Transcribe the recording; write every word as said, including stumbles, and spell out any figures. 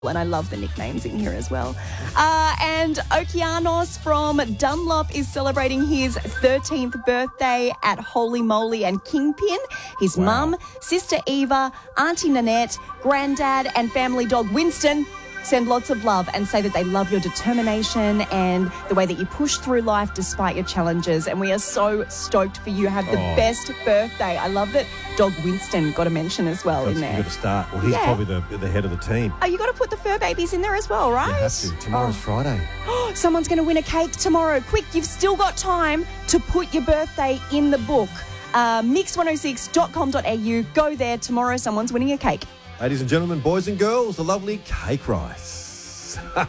And I love the nicknames in here as well. Uh, and Okeanos from Dunlop is celebrating his thirteenth birthday at Holy Moly and Kingpin. His Wow. mum, sister Eva, auntie Nanette, granddad and family dog Winston send lots of love and say that they love your determination and the way that you push through life despite your challenges. And we are so stoked for you. Have the Oh. best birthday. I love that dog Winston got a mention as well That's, in you've there. got to start. Well, he's Yeah. probably the, the head of the team. Oh, you got to put the fur babies in there as well, right? You have to. Tomorrow's Oh. Friday. Someone's going to win a cake tomorrow. Quick, you've still got time to put your birthday in the book. Uh, mix one oh six dot com dot a u. Go there. Tomorrow, someone's winning a cake. Ladies and gentlemen, boys and girls, the lovely Cake Rice.